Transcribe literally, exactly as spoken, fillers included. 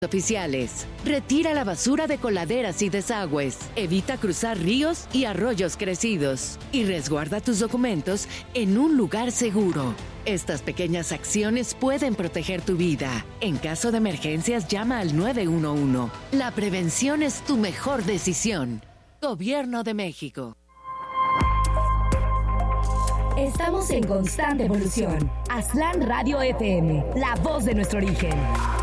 oficiales. Retira la basura de coladeras y desagües. Evita cruzar ríos y arroyos crecidos. Y resguarda tus documentos en un lugar seguro. Estas pequeñas acciones pueden proteger tu vida. En caso de emergencias, llama al nueve uno uno. La prevención es tu mejor decisión. Gobierno de México. Estamos en constante evolución. Aztlán Radio F M, la voz de nuestro origen.